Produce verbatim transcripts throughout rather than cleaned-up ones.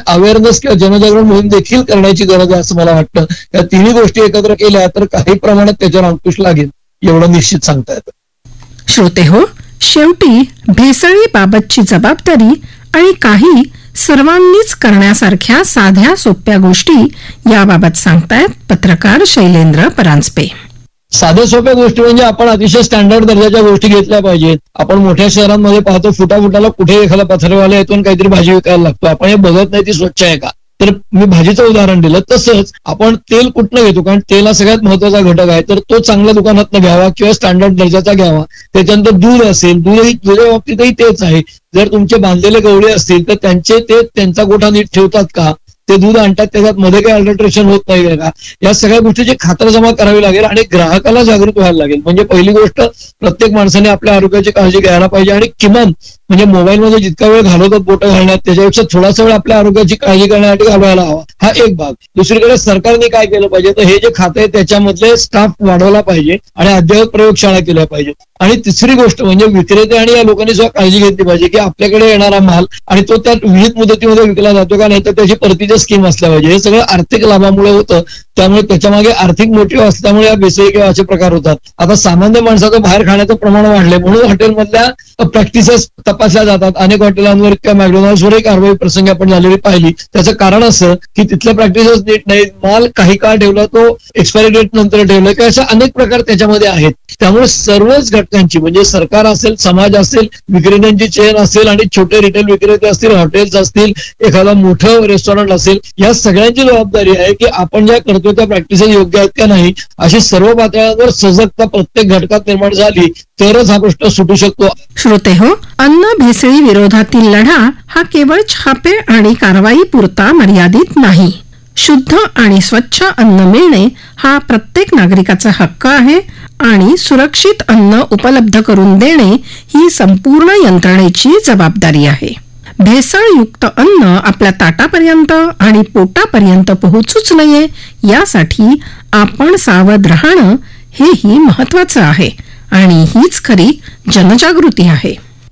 Awareness किंवा जनजागरण मोहीम देखील करण्याची गरज आहे असं मला वाटतं. या तिन्ही गोष्टी एकत्र केल्या तर काही प्रमाणात त्याच्यावर अंकुश लागेल एवढं निश्चित सांगता येतं. श्रोते हो, शेवटी भेसळीबाबतची जबाबदारी आणि काही सर्वांनीच करण्यासारख्या साध्या सोप्या गोष्टी याबाबत सांगतायत पत्रकार शैलेंद्र परांजपे. साध्या सोप्या गोष्टी म्हणजे आपण अतिशय स्टँडर्ड दर्जाच्या गोष्टी घेतल्या पाहिजेत. आपण मोठ्या शहरांमध्ये पाहतो फुटा फुटाला कुठे एखादा पथरवाला येतो काहीतरी भाजी विकायला लागतो, आपण हे बघत नाही ती स्वच्छ आहे का. तर मी भाजीचं उदाहरण दिलं. तसंच आपण तेल कुठनं घेतो, कारण तेल हा सगळ्यात महत्वाचा घटक आहे, तर तो चांगल्या दुकानातनं घ्यावा किंवा स्टँडर्ड दर्जाचा घ्यावा. त्याच्यानंतर दूध असेल, दूधही दुधाच्या बाबतीतही तेच आहे. जर तुमचे बांधलेले गवळे असतील तर त्यांचे ते त्यांचा गोठा नीट ठेवतात का, ते दूध आणतात त्याच्यात मध्ये काही अल्टरेशन होत नाही का, या सगळ्या गोष्टीची खातरजमा करावी लागेल आणि ग्राहकाला जागृत व्हायला लागेल. म्हणजे पहिली गोष्ट प्रत्येक माणसाने आपल्या आरोग्याची काळजी घ्यायला पाहिजे आणि किमान म्हणजे मोबाईलमध्ये जितका वेळ घालवतात बोटं घालण्यात त्याच्यापेक्षा थोडासा वेळ आपल्या आरोग्याची काळजी करण्यासाठी घालवायला हवा, हा एक भाग. दुसरीकडे सरकारने काय केलं पाहिजे तर हे जे खातं आहे त्याच्यामधले स्टाफ वाढवला पाहिजे आणि अद्ययावत प्रयोगशाळा केल्या पाहिजेत. आणि तिसरी गोष्ट म्हणजे विक्रेते आणि या लोकांनी सुद्धा काळजी घेतली पाहिजे की आपल्याकडे येणारा माल आणि तो त्या विहित मुदतीमध्ये विकला जातो का नाही, तर त्याची परतीच्या स्कीम असल्या पाहिजे. हे सगळं आर्थिक लाभामुळे होतं, त्यामुळे त्याच्यामागे आर्थिक मोटिव्ह असल्यामुळे या भेसळी किंवा असे प्रकार होतात. आता सामान्य माणसाचं बाहेर खाण्याचं प्रमाण वाढलंय म्हणून हॉटेलमधल्या प्रॅक्टिसेस तपासल्या जातात. अनेक हॉटेलांवर किंवा मॅकडॉनल्ड्सवरही कारवाई प्रसंगी आपण झालेली पाहिली. त्याचं कारण असं की तिथल्या प्रॅक्टिसेस नीट नाहीत, माल काही काळ ठेवला तो एक्सपायरी डेट नंतर ठेवला किंवा असे अनेक प्रकार त्याच्यामध्ये आहेत. त्यामुळे सर्वच घटकांची म्हणजे सरकार असेल, समाज असेल, विक्रेत्यांची चेन असेल आणि छोटे रिटेल विक्रेते असतील, हॉटेल्स असतील, एखादा मोठं रेस्टॉरंट असेल, या सगळ्यांची जबाबदारी आहे की आपण ज्या करतो त्या प्रॅक्टिसेस योग्य आहेत का नाही, अशी सर्व पातळ्यांवर सजगता प्रत्येक घटकात निर्माण झाली तरच हा प्रश्न सुटू शकतो. श्रोते हो, अन्न भेसळी विरोधातील लढा हा केवळ छापे आणि कारवाई पुरता मर्यादित नाही. शुद्ध आणि स्वच्छ अन्न मिळणे हा प्रत्येक नागरिकाचा हक्क आहे आणि सुरक्षित अन्न उपलब्ध करून देणे ही संपूर्ण यंत्रणेची जबाबदारी आहे. भेसळयुक्त अन्न आपल्या ताटापर्यंत आणि पोटापर्यंत पोहोचूच नये यासाठी आपण सावध राहणं हेही महत्वाचं आहे आणि हीच खरी जनजागृती आहे.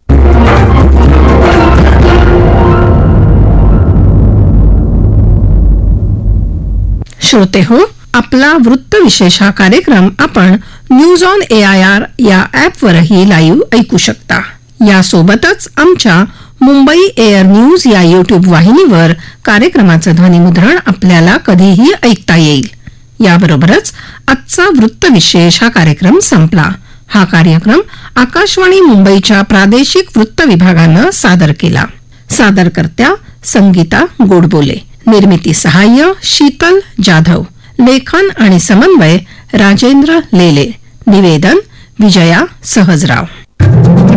श्रोते हो, आपला वृत्त विशेष हा कार्यक्रम आपण news on A I R या ऍपवरही लाईव्ह ऐकू शकता. यासोबतच आमच्या मुंबई एअर न्यूज या युट्यूब वाहिनीवर कार्यक्रमाचं ध्वनिमुद्रण आपल्याला कधीही ऐकता येईल. याबरोबरच आजचा वृत्त विशेष हा कार्यक्रम संपला. हा कार्यक्रम आकाशवाणी मुंबईच्या प्रादेशिक वृत्त विभागानं सादर केला. सादरकर्त्या संगीता गोडबोले, निर्मिती सहाय्य शीतल जाधव, लेखन आणि समन्वय राजेंद्र लेले, निवेदन विजया सहजराव.